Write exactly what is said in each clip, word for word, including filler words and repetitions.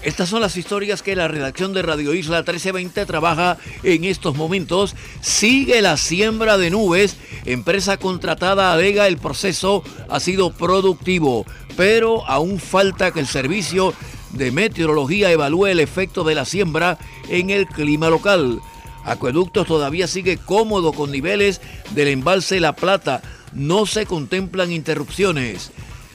Estas son las historias que la redacción de Radio Isla trece veinte trabaja en estos momentos. Sigue la siembra de nubes. Empresa contratada alega el proceso ha sido productivo, pero aún falta que el servicio de meteorología evalúe el efecto de la siembra en el clima local. Acueductos todavía sigue cómodo con niveles del embalse La Plata. No se contemplan interrupciones.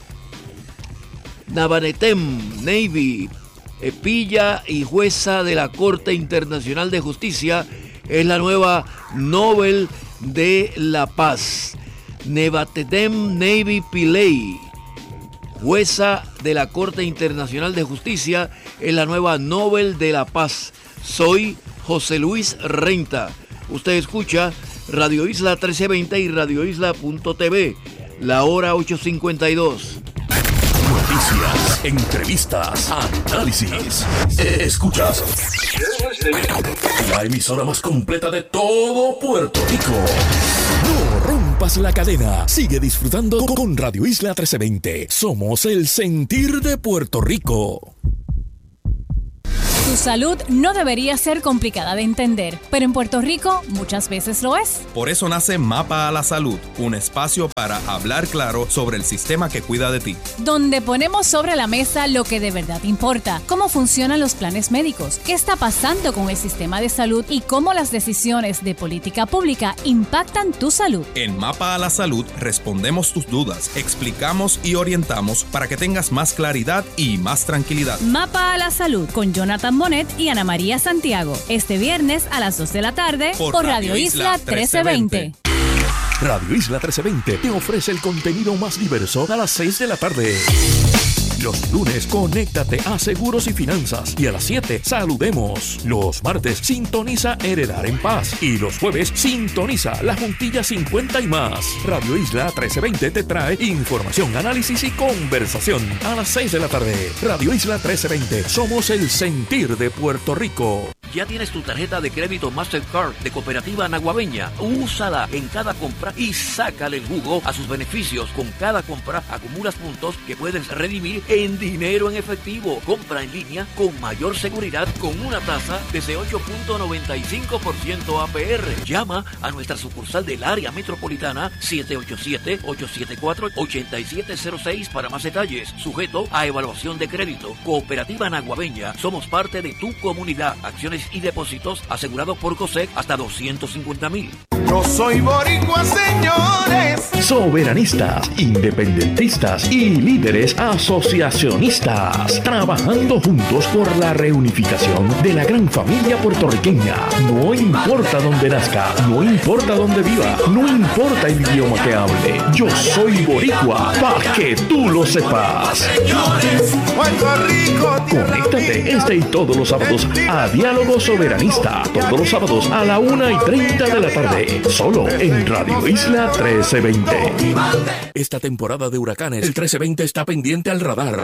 Nabanetem, Navy, pilla y jueza de la Corte Internacional de Justicia, es la nueva Nobel de la Paz. Nevatetem Navy Pillay, jueza de la Corte Internacional de Justicia, es la nueva Nobel de la Paz. Soy José Luis Renta. Usted escucha Radio Isla trece veinte y Radio Isla punto t v. La hora ocho cincuenta y dos. Noticias, entrevistas, análisis. Escuchas la emisora más completa de todo Puerto Rico. No rompas la cadena. Sigue disfrutando con Radio Isla trece veinte. Somos el sentir de Puerto Rico. Tu salud no debería ser complicada de entender, pero en Puerto Rico muchas veces lo es. Por eso nace Mapa a la Salud, un espacio para hablar claro sobre el sistema que cuida de ti. Donde ponemos sobre la mesa lo que de verdad importa, cómo funcionan los planes médicos, qué está pasando con el sistema de salud y cómo las decisiones de política pública impactan tu salud. En Mapa a la Salud respondemos tus dudas, explicamos y orientamos para que tengas más claridad y más tranquilidad. Mapa a la Salud con Jonathan Bonet y Ana María Santiago. Este viernes a las dos de la tarde por, por Radio, Radio Isla trece veinte. Radio Isla trece veinte te ofrece el contenido más diverso a las seis de la tarde. Los lunes, conéctate a Seguros y Finanzas. Y a las siete, saludemos. Los martes, sintoniza Heredar en Paz. Y los jueves, sintoniza La Juntilla cincuenta y más. Radio Isla trece veinte te trae información, análisis y conversación. A las seis de la tarde, Radio Isla trece veinte. Somos el sentir de Puerto Rico. ¿Ya tienes tu tarjeta de crédito Mastercard de Cooperativa Naguabeña? Úsala en cada compra y sácale el jugo a sus beneficios. Con cada compra acumulas puntos que puedes redimir en dinero en efectivo. Compra en línea con mayor seguridad con una tasa desde ocho punto noventa y cinco por ciento A P R. Llama a nuestra sucursal del área metropolitana siete ocho siete, ocho siete cuatro, ocho siete cero seis para más detalles. Sujeto a evaluación de crédito. Cooperativa Naguabeña. Somos parte de tu comunidad. Acciones y depósitos asegurados por COSEC hasta doscientos cincuenta mil. Yo soy boricua, señores. Soberanistas, independentistas y líderes asociacionistas, trabajando juntos por la reunificación de la gran familia puertorriqueña. No importa dónde nazca, no importa dónde viva, no importa el idioma que hable. Yo soy boricua, para que tú lo sepas. Señores, Puerto Rico. Conéctate este y todos los sábados a Diálogo Soberanista. Todos los sábados a la una y treinta de la tarde. Solo en Radio Isla trece veinte. Esta temporada de huracanes, el trece veinte está pendiente al radar.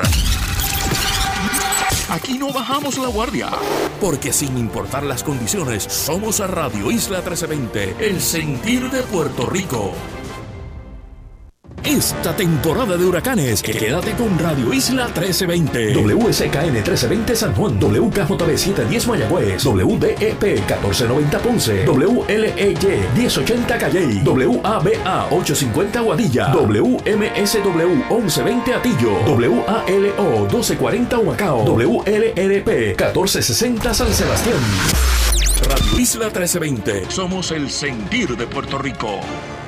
Aquí no bajamos la guardia, porque sin importar las condiciones, somos a Radio Isla trece veinte, el sentir de Puerto Rico. Esta temporada de huracanes, quédate con Radio Isla trece veinte. W S K N trece veinte San Juan, W K J B setecientos diez Mayagüez, W D E P catorce noventa Ponce, W L E Y diez ochenta Calley, W A B A ochocientos cincuenta Guadilla, W M S W once veinte Atillo, W A L O doce cuarenta Humacao, W L R P catorce sesenta San Sebastián. Radio Isla trece veinte. Somos el sentir de Puerto Rico.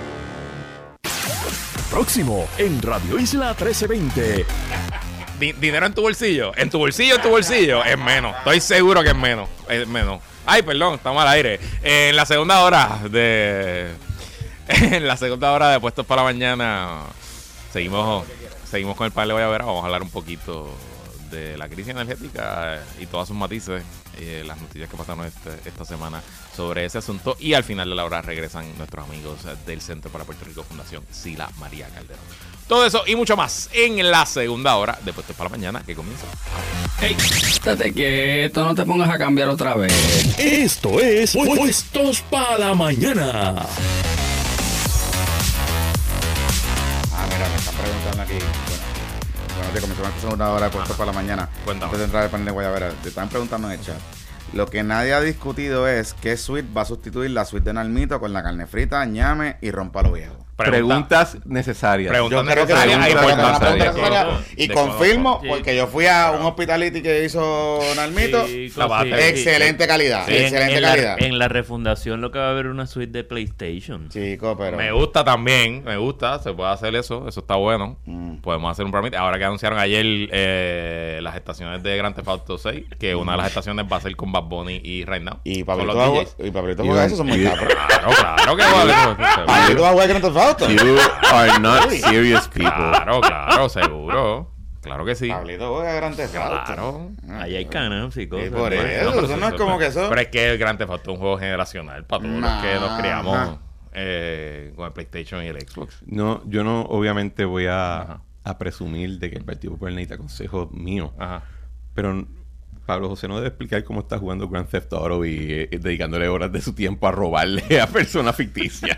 Próximo en Radio Isla trece veinte. Di- dinero en tu bolsillo, en tu bolsillo, en tu bolsillo, es menos. Estoy seguro que es menos, es menos. Ay, perdón, estamos al aire. En la segunda hora de, en la segunda hora de Puestos para la Mañana, seguimos, seguimos con el panel de Guayabera. Vamos a hablar un poquito de la crisis energética y todos sus matices, eh, las noticias que pasaron este, esta semana sobre ese asunto, y al final de la hora regresan nuestros amigos del Centro para Puerto Rico Fundación Sila María Calderón. Todo eso y mucho más en la segunda hora de Puestos para la Mañana, que comienza. ¡Ey! Estate quieto, no te pongas a cambiar otra vez. Esto es Puestos para la Mañana. Ah, mira, me están preguntando aquí. Bueno, Bueno, te comencé una segunda hora de puesto para la mañana. Cuéntame. Antes de entrar al panel de Guayabera, te están preguntando en el chat. Lo que nadie ha discutido es qué suite va a sustituir la suite de Nalmito con la carne frita, ñame y rompa lo viejo. Preguntas necesarias. Preguntas Yo creo que necesarias. sí, Hay una pregunta preguntas necesaria. necesarias. Y De confirmo, conoco. porque yo fui a un hospitality que hizo Nalmito. Sí, La bate. sí, Excelente sí. calidad, Sí, en- excelente en la- calidad. en la refundación lo que va a haber una suite de PlayStation. Chico, pero... Me gusta también, me gusta, se puede hacer eso, eso está bueno. Mm. Podemos hacer un permit. Ahora que anunciaron ayer eh, las estaciones de Grand Theft Auto seis, que una de las estaciones va a ser con Bad Bunny y Right Now. Y Con Pablito los va a D jugar- Js. y Pablito Y juega un- eso, son muy y- cabros. Claro, claro que va Pablito va a jugar Grand Theft Auto. You are not serious people. Claro, claro, seguro. Claro que sí. Pablito juega Grand Theft Auto. Claro. Ahí hay canas y cosas. Y por ¿no? eso, No, pero eso no es como que eso. Pero es que el Grand Theft Auto es un juego generacional para todos los que nos Ajá. criamos eh, con el PlayStation y el Xbox. No, yo no, obviamente voy a, Ajá. a presumir de que el Partido Popular necesita consejos míos. Ajá. Pero Pablo José no debe explicar cómo está jugando Grand Theft Auto y eh, dedicándole horas de su tiempo a robarle a personas ficticias.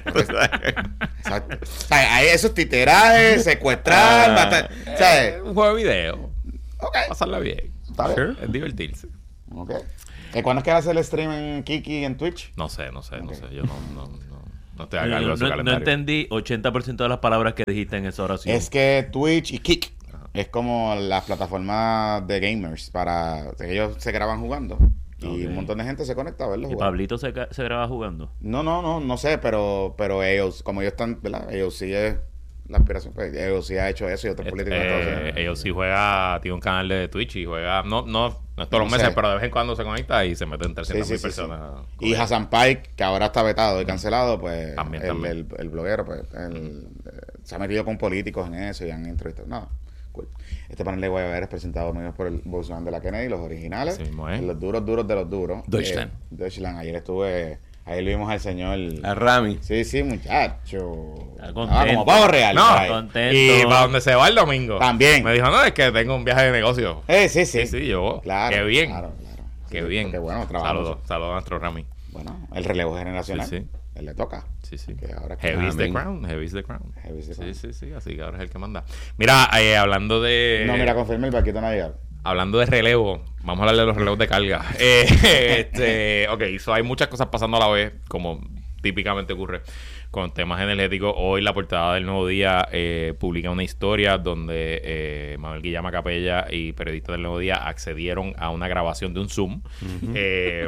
Exacto. O sea, hay esos titerajes, secuestrar, Ah. matar. Eh, ¿Sabes? un juego de video. Ok. Pasarla bien. Está bien. Es divertirse. Ok. ¿Y cuándo es que va a hacer el stream en Kiki y en Twitch? No sé, no sé, no Ok. sé. Yo no, no, no, no estoy a No, cargo de su no- no calendario. entendí ochenta por ciento de las palabras que dijiste en esa oración. Es que Twitch y Kik es como las plataformas de gamers para que ellos se graban jugando. Y Ok. un montón de gente se conecta a verlo ¿Y jugar. Pablito se, ca- se graba jugando? No, no, no, no sé, pero, pero ellos, como ellos están, ¿verdad? Ellos sí es la aspiración, pues ellos sí ha hecho eso y otros políticos en Estados Eh, Unidos. ellos sí juega, tiene un canal de Twitch y juega, no, no, no es todos los No meses, sé. pero de vez en cuando se conecta y se meten Sí, trescientas sí, mil sí, personas. sí. Y Hassan Pike, que ahora está vetado y cancelado, pues También, el, también. El, el bloguero, pues él, eh, se ha metido con políticos en eso y han entrevistado. No, cool. Este panel de Guayabera es presentado menos por el Volkswagen de la Kennedy, los originales, Así mismo es. los duros, duros de los duros. Deutschland. Eh, Deutschland. Ayer estuve, ayer lo vimos al señor. A Rami. Sí, sí, muchacho. Está Ah, contento. como pavo real. No, por ahí. contento. Y para donde se va el domingo. También. Me dijo, no, es que tengo un viaje de negocio. Eh, sí, sí. Sí, sí, yo. Claro. Qué bien. Claro, claro. Qué Sí, bien. Qué bueno, trabajamos. Saludos, saludos a nuestro Rami. Bueno, el relevo generacional. Sí, sí. Él le toca. Sí, sí. Que ahora que- Heavy is the Amén. crown, heavy is the crown. Heavy is the Sí, crown. sí, sí, así que ahora es el que manda. Mira, eh, hablando de... No, mira, confirma el barquito navegar. Hablando de relevo, vamos a hablar de los relevos de carga. Eh, este, ok, so hay muchas cosas pasando a la vez, como típicamente ocurre con temas energéticos. Hoy la portada del Nuevo Día eh, publica una historia donde eh, Manuel Guillama Capella y periodistas del Nuevo Día accedieron a una grabación de un Zoom eh,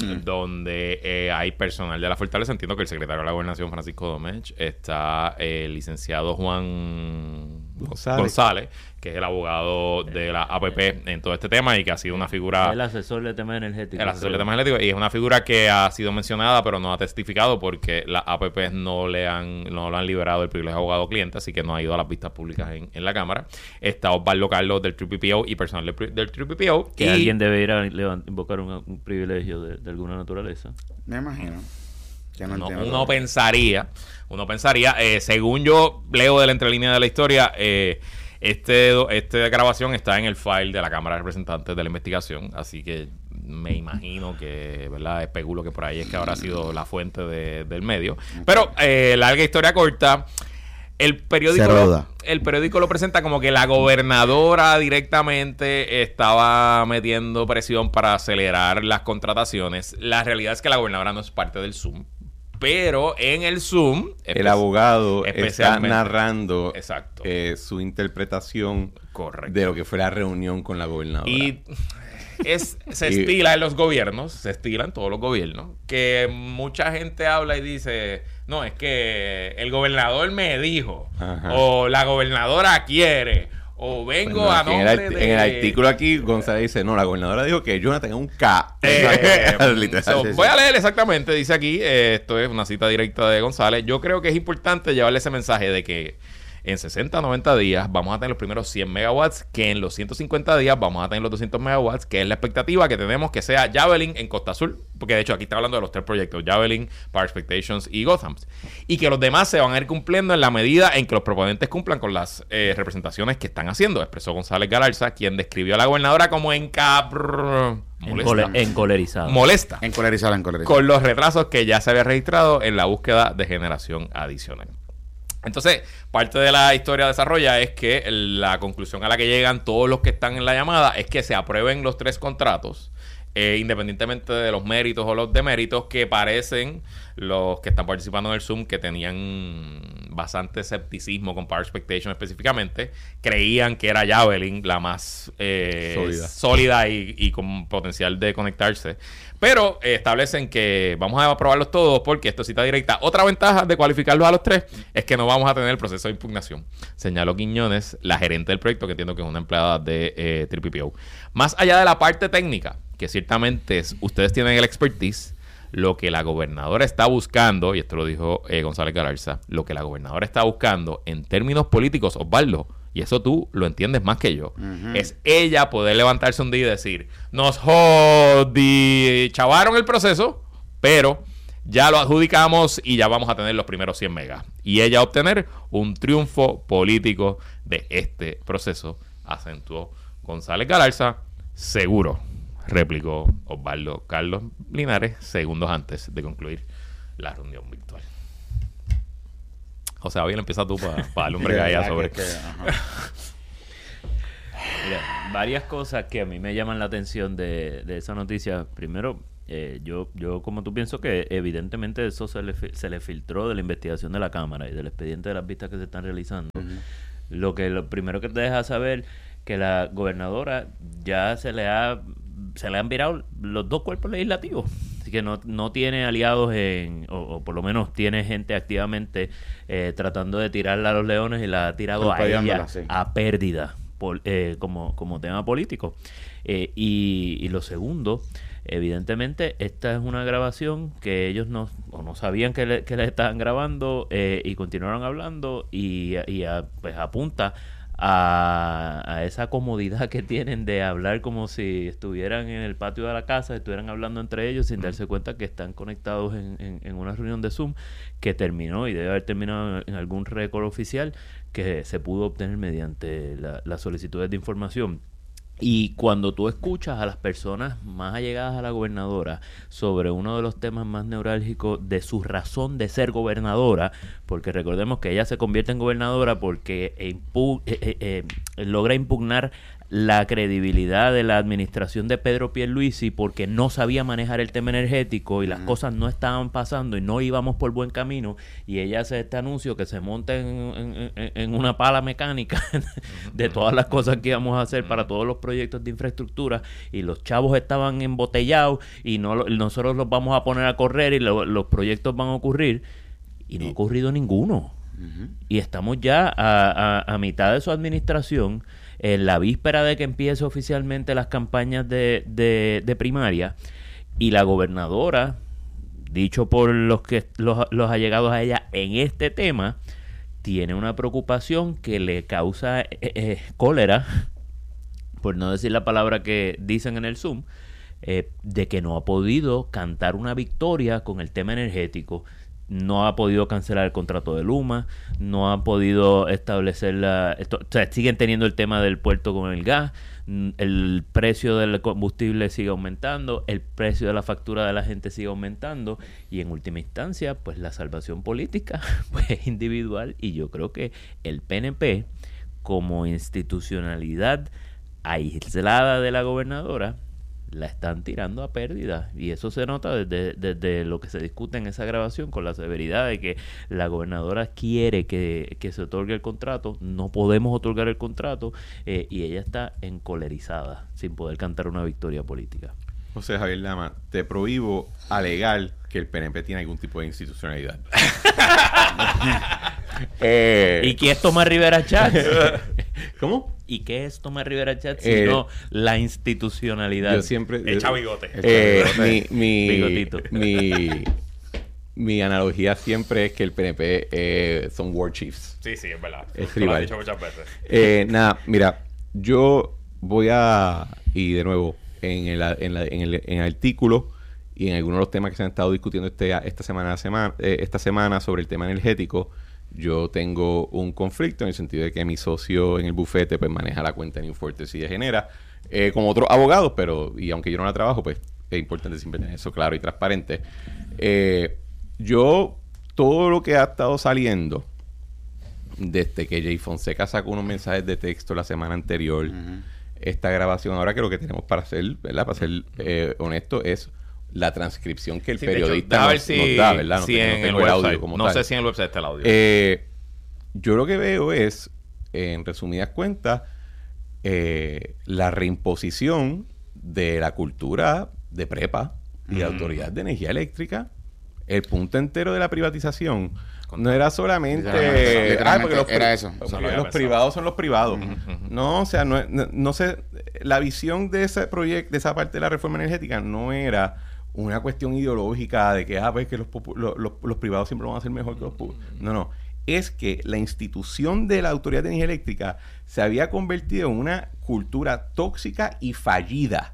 donde eh, hay personal de la Fortaleza. Entiendo que el secretario de la Gobernación, Francisco Domech, está eh, el licenciado Juan González. González, que es el abogado de la A P P en todo este tema y que ha sido una figura... El asesor de temas energéticos. El asesor de temas energéticos, y es una figura que ha sido mencionada pero no ha testificado porque las A P P no le han no lo han liberado el privilegio de abogado cliente, así que no ha ido a las vistas públicas en, en la Cámara. Está Osvaldo Carlos del Triple P O y personal del, pri- del Triple P O. Que y alguien debe ir a levant- invocar un, un privilegio de, de alguna naturaleza. Me imagino. Que no uno, entiendo uno todo. pensaría, uno pensaría, eh, según yo leo de la entrelínea de la historia, eh, este do- esta grabación está en el file de la Cámara de Representantes de la investigación, así que me imagino que, ¿verdad? Especulo que por ahí es que habrá sido la fuente de- del medio. Pero, eh, larga historia corta, el periódico, Se lo, ruda. el periódico lo presenta como que la gobernadora directamente estaba metiendo presión para acelerar las contrataciones. La realidad es que la gobernadora no es parte del Zoom. Pero en el Zoom... El abogado está especialmente- narrando Exacto. eh, su interpretación Correcto. de lo que fue la reunión con la gobernadora. Y es, se Y- estila en los gobiernos, se estila en todos los gobiernos, que mucha gente habla y dice, no, es que el gobernador me dijo, Ajá. o la gobernadora quiere, o vengo Bueno, a aquí en, nombre el, arti- de... en el artículo aquí, González dice, no, la gobernadora dijo que Jonathan es un K. Eh, Literal. so, sí, sí. voy a leer exactamente, dice aquí, eh, esto es una cita directa de González. Yo creo que es importante llevarle ese mensaje de que en sesenta, noventa días vamos a tener los primeros cien megawatts, que en los ciento cincuenta días vamos a tener los doscientos megawatts, que es la expectativa que tenemos que sea Javelin en Costa Azul, porque de hecho aquí está hablando de los tres proyectos, Javelin, Power Expectations y Gothams, y que los demás se van a ir cumpliendo en la medida en que los proponentes cumplan con las eh, representaciones que están haciendo, expresó González Galarza, quien describió a la gobernadora como encabr... molesta, Encole- encolerizado. molesta Encolerizada, encolerizada. con los retrasos que ya se había registrado en la búsqueda de generación adicional. Entonces, parte de la historia desarrolla es que la conclusión a la que llegan todos los que están en la llamada es que se aprueben los tres contratos, eh, independientemente de los méritos o los deméritos, que parecen los que están participando en el Zoom que tenían bastante escepticismo con Power Expectation específicamente, creían que era Javelin la más eh, sólida, sólida y, y con potencial de conectarse. Pero eh, establecen que vamos a aprobarlos todos porque esto es cita directa. Otra ventaja de cualificarlos a los tres es que no vamos a tener el proceso de impugnación, señaló Quiñones, la gerente del proyecto, que entiendo que es una empleada de eh, Triple P O. Más allá de la parte técnica, que ciertamente es, ustedes tienen el expertise, lo que la gobernadora está buscando, y esto lo dijo eh, González Galarza, lo que la gobernadora está buscando en términos políticos, Osvaldo, y eso tú lo entiendes más que yo, uh-huh. es ella poder levantarse un día y decir, nos jodi, chavaron el proceso, pero ya lo adjudicamos y ya vamos a tener los primeros cien megas. Y ella obtener un triunfo político de este proceso, acentuó González Galarza, seguro, replicó Osvaldo Carlos Linares segundos antes de concluir la reunión virtual. José Javier, empieza tú para pa darle un bregadilla sobre... Que, Mira, varias cosas que a mí me llaman la atención de, de esa noticia. Primero, eh, yo, yo como tú pienso que evidentemente eso se le, se le filtró de la investigación de la Cámara y del expediente de las vistas que se están realizando. Uh-huh. Lo que lo primero que te deja saber que la gobernadora ya se le ha se le han virado los dos cuerpos legislativos, así que no, no tiene aliados en, o, o por lo menos tiene gente activamente eh, tratando de tirarla a los leones y la ha tirado a ella sí. a pérdida por, eh, como, como tema político. Eh, y, y lo segundo, evidentemente esta es una grabación que ellos no, o no sabían que le, que le estaban grabando eh, y continuaron hablando y, y a, pues apunta A, a esa comodidad que tienen de hablar como si estuvieran en el patio de la casa, estuvieran hablando entre ellos sin darse cuenta que están conectados en, en, en una reunión de Zoom que terminó y debe haber terminado en algún récord oficial que se pudo obtener mediante la, las solicitudes de información. Y cuando tú escuchas a las personas más allegadas a la gobernadora sobre uno de los temas más neurálgicos de su razón de ser gobernadora, porque recordemos que ella se convierte en gobernadora porque impu- eh, eh, eh, logra impugnar la credibilidad de la administración de Pedro Pierluisi porque no sabía manejar el tema energético y las uh-huh. cosas no estaban pasando y no íbamos por buen camino, y ella hace este anuncio que se monta en, en, en, en una pala mecánica de todas las cosas que íbamos a hacer para todos los proyectos de infraestructura, y los chavos estaban embotellados y no nosotros los vamos a poner a correr y lo, los proyectos van a ocurrir, y no ha ocurrido ninguno. Uh-huh. Y estamos ya a, a, a mitad de su administración, en la víspera de que empiece oficialmente las campañas de, de, de primaria, y la gobernadora, dicho por los que los, los allegados a ella en este tema, tiene una preocupación que le causa eh, eh, cólera, por no decir la palabra que dicen en el Zoom, eh, de que no ha podido cantar una victoria con el tema energético. No ha podido cancelar el contrato de Luma, no ha podido establecer la... Esto, o sea, siguen teniendo el tema del puerto con el gas, el precio del combustible sigue aumentando, el precio de la factura de la gente sigue aumentando, y en última instancia, pues la salvación política pues es individual, y yo creo que el P N P, como institucionalidad aislada de la gobernadora, la están tirando a pérdida, y eso se nota desde, desde lo que se discute en esa grabación, con la severidad de que la gobernadora quiere que, que se otorgue el contrato, no podemos otorgar el contrato, eh, y ella está encolerizada sin poder cantar una victoria política. José Javier Lama, te prohíbo alegar que el P N P tiene algún tipo de institucionalidad. eh, ¿Y qué es Tomás Rivera Chats? ¿Cómo? ¿Y qué es Tomás Rivera Chats sino eh, la institucionalidad? Yo siempre... Echa bigote. Eh, mi, mi, Bigotito. Mi, mi analogía siempre es que el P N P eh, son war chiefs. Sí, sí, es verdad. Es lo has dicho muchas veces. Eh, nada, mira, yo voy a... Y de nuevo, en el, en, la, en, el, en el artículo y en algunos de los temas que se han estado discutiendo este, esta, semana, semana, eh, esta semana sobre el tema energético, yo tengo un conflicto en el sentido de que mi socio en el bufete pues maneja la cuenta en Infortes y de Genera, eh, como otros abogados, pero y aunque yo no la trabajo, pues es importante siempre tener eso claro y transparente. Eh, yo, todo lo que ha estado saliendo desde que Jay Fonseca sacó unos mensajes de texto la semana anterior, uh-huh. esta grabación, ahora que lo que tenemos para hacer, ¿verdad? Para ser eh, honesto, es la transcripción que el sí, periodista hecho, nos, si, nos da, ¿verdad? No, si que, en no el, tengo el el audio audio como no tal. sé si en el website está el audio. Eh, yo lo que veo es, en resumidas cuentas, eh, la reimposición de la cultura de prepa y de mm. autoridad de energía eléctrica. El punto entero de la privatización no era solamente... Literalmente, ah, porque los, era eso. Los, los privados son los privados. Uh-huh, uh-huh. No, o sea, no, no, no sé... La visión de ese proyecto, de esa parte de la reforma energética, no era una cuestión ideológica de que, ah, pues que los, los, los, los privados siempre van a ser mejor que los públicos. No, no. Es que la institución de la Autoridad de Energía Eléctrica se había convertido en una cultura tóxica y fallida.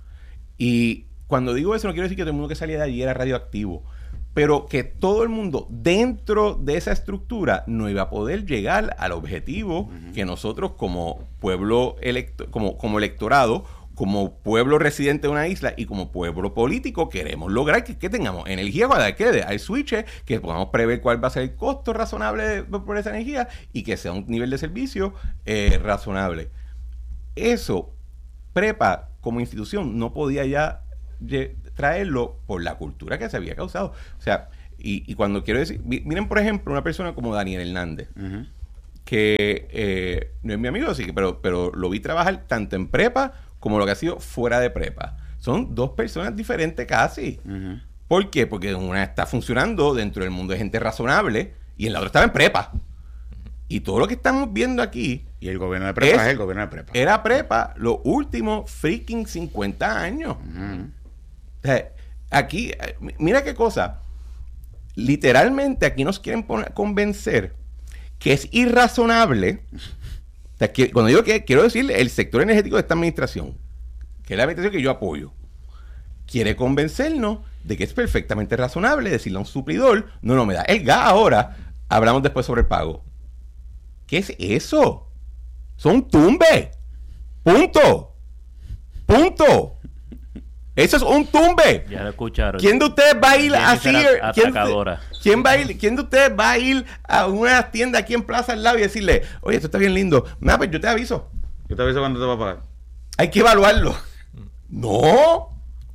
Y cuando digo eso, no quiero decir que todo el mundo que salía de allí era radioactivo, pero que todo el mundo dentro de esa estructura no iba a poder llegar al objetivo uh-huh. que nosotros como pueblo electo, como, como electorado, como pueblo residente de una isla y como pueblo político queremos lograr que, que tengamos energía cuando quede, hay switches, que podamos prever cuál va a ser el costo razonable de, por esa energía y que sea un nivel de servicio eh, razonable. Eso, prepa como institución no podía ya ye- traerlo por la cultura que se había causado. O sea, y, y cuando quiero decir, miren por ejemplo una persona como Daniel Hernández, uh-huh. que eh, no es mi amigo, sí, pero, pero lo vi trabajar tanto en prepa como lo que ha sido fuera de prepa. Son dos personas diferentes casi. Uh-huh. ¿Por qué? Porque una está funcionando dentro del mundo de gente razonable y en la otra estaba en prepa. Y todo lo que estamos viendo aquí... Y el gobierno de prepa es, es el gobierno de prepa. Era prepa los últimos freaking cincuenta años. Uh-huh. O sea, aquí, mira qué cosa. Literalmente aquí nos quieren poner, convencer que es irrazonable. O sea, que, cuando digo que quiero decir el sector energético de esta administración, que es la administración que yo apoyo, quiere convencernos de que es perfectamente razonable decirle a un suplidor, no, no me da el gas ahora, hablamos después sobre el pago. ¿Qué es eso? Son tumbe. Punto. Punto. Eso es un tumbe. Ya lo escucharon. ¿Quién de ustedes va a ir a Sears? ¿Quién, ¿Quién, va a ir, ¿Quién de ustedes va a ir a una tienda aquí en Plaza al lado y decirle, oye, esto está bien lindo? Nada, pues yo te aviso. Yo te aviso cuando te va a pagar. Hay que evaluarlo. No.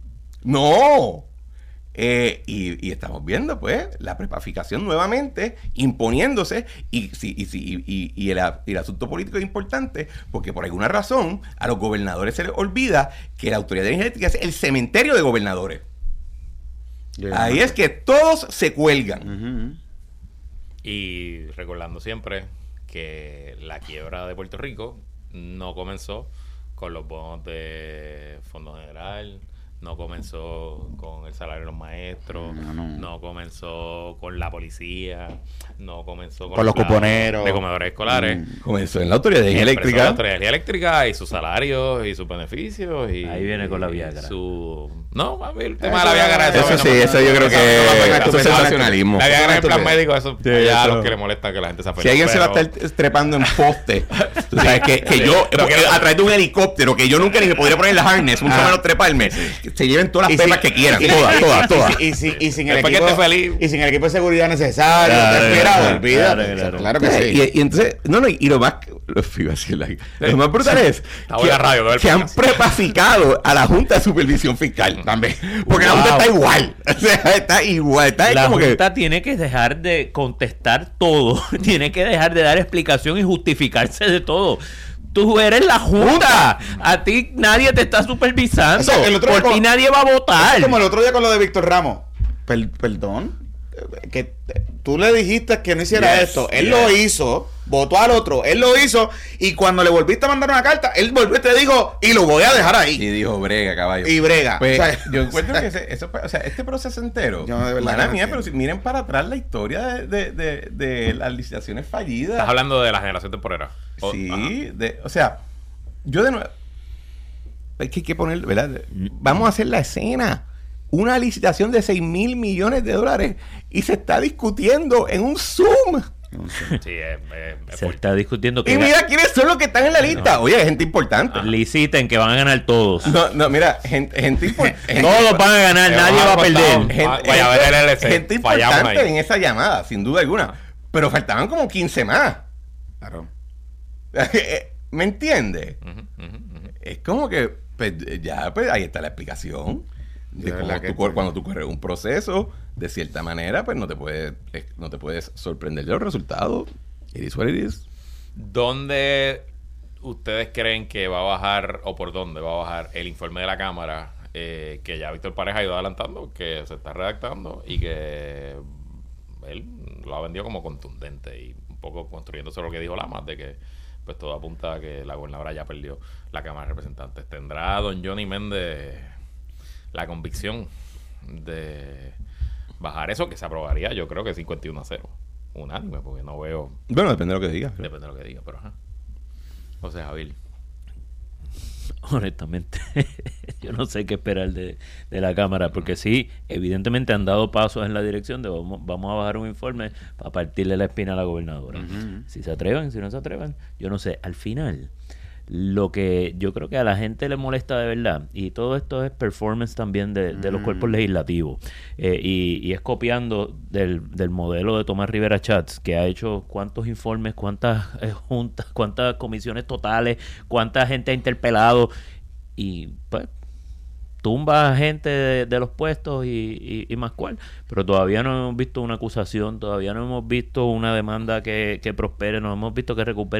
No. Eh, y, y estamos viendo, pues, la prepaficación nuevamente imponiéndose. Y, y, y, y, y, el, y el asunto político es importante porque, por alguna razón, a los gobernadores se les olvida que la Autoridad Energética es el cementerio de gobernadores. Yeah. Ahí es que todos se cuelgan. Uh-huh. Y recordando siempre que la quiebra de Puerto Rico no comenzó con los bonos de Fondo General. No comenzó con el salario de los maestros, no, no. no comenzó con la policía, no comenzó con, con los cuponeros de comedores escolares. Mm. Comenzó en la Autoridad de Energía Eléctrica. La Autoridad de Energía Eléctrica y sus salarios y sus beneficios. Y, ahí viene con la Viagra. Su... No, a mí el tema eso, de la Viagra... Eso, eso sí, eso yo creo que es sensacionalismo. La Viagra en el plan médico, eso sí, ya a los que le molesta que la gente se afecte. Si alguien pero... se va a estar trepando en poste, tú sabes que, que yo, a través de un helicóptero, que yo nunca ni me podría poner el harness, mucho menos treparme, se lleven todas las pepas que quieran, todas, todas, todas. Y sin el equipo de seguridad necesario, olvídate. Claro que sí. Y entonces, no, no, y lo más lo más brutal es que han prepaficado a la Junta de Supervisión Fiscal también. Porque wow. la Junta está igual. O sea, está igual. Está la como Junta que... tiene que dejar de contestar todo. Tiene que dejar de dar explicación y justificarse de todo. Tú eres la Junta. A ti nadie te está supervisando. O sea, el otro Por ti como, nadie va a votar. Es como el otro día con lo de Víctor Ramos. Per, perdón. Que tú le dijiste que no hiciera yes, esto. Él yes. lo hizo. Votó al otro. Él lo hizo. Y cuando le volviste a mandar una carta, él volvió y te dijo, y lo voy a dejar ahí. Y dijo, brega, caballo. Y brega. Pues, o sea, yo encuentro que ese, eso, o sea, este proceso entero. Yo de verdad mala mía, pero si miren para atrás la historia de, de, de, de las licitaciones fallidas. Estás hablando de la generación temporera. O, sí. De, o sea, yo de nuevo. Es que hay que poner, ¿verdad? Vamos a hacer la escena. Una licitación de seis mil millones de dólares y se está discutiendo en un Zoom. Sí, es, es, es se está discutiendo que y mira quiénes son los que están en la lista. No. Oye, gente importante. Liciten que van a ganar todos. No, no, mira, gente, gente importante. Todos van a ganar, nadie va a perder. Gente, gente, gente importante en esa llamada, sin duda alguna. Pero faltaban como quince más. Claro. ¿Me entiendes? Ujú, ujú, ujú. Es como que, pues, ya, pues ahí está la explicación. De De cómo verdad que tú, sí. cuando tú corres un proceso, de cierta manera, pues no te puedes, eh, no te puedes sorprender de los resultados. It is what it is. ¿Dónde ustedes creen que va a bajar, o por dónde va a bajar el informe de la Cámara, eh, que ya Víctor Pareja ha ido adelantando, que se está redactando y que él lo ha vendido como contundente y un poco construyendo sobre lo que dijo Lamas, de que pues todo apunta a que la gobernadora ya perdió la Cámara de Representantes? ¿Tendrá don Johnny Méndez la convicción de bajar eso, que se aprobaría? Yo creo que cincuenta y uno a cero, unánime, porque no veo... Bueno, depende de lo que digas. Depende de lo que diga, pero ajá. O sea, Javier. Honestamente, yo no sé qué esperar de, de la Cámara, porque sí, evidentemente han dado pasos en la dirección de vamos, vamos a bajar un informe para partirle la espina a la gobernadora. Ujú. Si se atreven, si no se atreven, yo no sé. Al final, lo que yo creo que a la gente le molesta de verdad, y todo esto es performance también de, de los Mm. cuerpos legislativos, eh, y, y es copiando del, del modelo de Tomás Rivera Chats, que ha hecho cuántos informes, cuántas eh, juntas, cuántas comisiones totales, cuánta gente ha interpelado, y pues tumba a gente de, de los puestos y, y, y más cual, pero todavía no hemos visto una acusación, todavía no hemos visto una demanda que, que prospere, no hemos visto que recupere